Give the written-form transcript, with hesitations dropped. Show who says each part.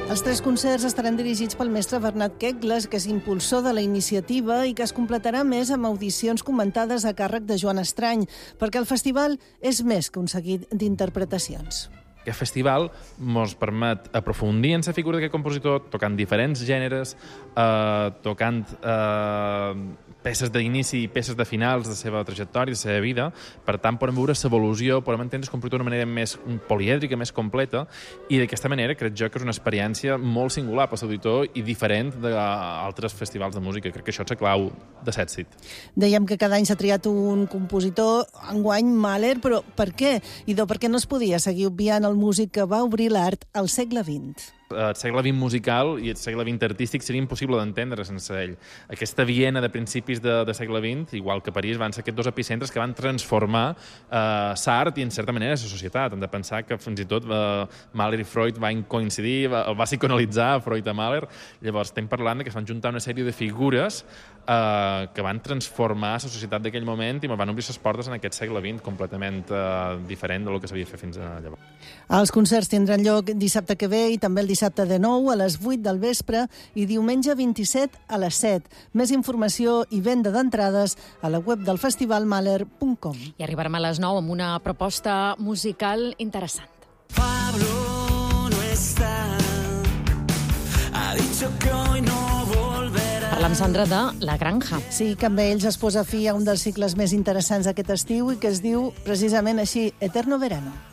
Speaker 1: Els 3 concerts estaran dirigits pel mestre Bernat Quegles, que és impulsor de la iniciativa i que es completarà més amb audicions comentades a càrrec de Joan Estrany, perquè el festival és més que un seguit d'interpretacions.
Speaker 2: Aquest festival ens permet aprofundir en la figura d'aquest compositor, tocant diferents gèneres, tocant peces d'inici i peces de finals de la seva trajectòria, de la seva vida. Per tant, podem veure l'evolució, podem entendre el compositor d'una manera més polièdrica, més completa, i d'aquesta manera crec jo que és una experiència molt singular per l'auditor i diferent d'altres festivals de música. Crec que això és la clau de l'èxit.
Speaker 1: Dèiem que cada any s'ha triat un compositor, enguany Mahler, però per què? I per què no es podia seguir obviant el músic que va obrir l'art al segle XX?
Speaker 2: El segle XX musical i el segle XX artístic seria impossible d'entendre sense ell. Aquesta Viena de principis de segle XX, igual que París, van ser aquests 2 epicentres que van transformar l'art i, en certa manera, la societat. Hem de pensar que fins i tot Mahler i Freud van coincidir, el va psicoanalitzar Freud a Mahler. Llavors estem parlant que es van juntar una sèrie de figures que van transformar la societat d'aquell moment i van obrir les portes en aquest segle XX completament diferent del que s'havia fet fins a llavors.
Speaker 1: Els concerts tindran lloc dissabte que ve i també el dissabte de 9 a les 8 del vespre i diumenge 27 a les 7. Més informació i venda d'entrades a la web del festivalmahler.com.
Speaker 3: I arribarem a les 9 amb una proposta musical interessant.
Speaker 4: Pablo no está, ha dicho que hoy no volverá.
Speaker 3: Parlem, Sandra, de La Granja.
Speaker 1: Sí, que amb ells es posa fi a un dels cicles més interessants d'aquest estiu i que es diu precisament així, Eterno Verano.